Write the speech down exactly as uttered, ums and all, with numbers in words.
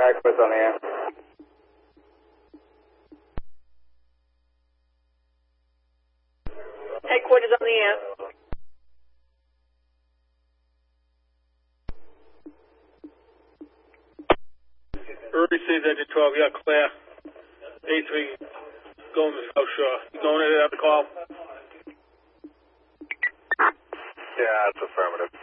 Headquarters on the air. Headquarters on the air. Early Seas Engine twelve, yeah, clear. A three, going to South Shore. You going in at the call? Yeah, that's affirmative.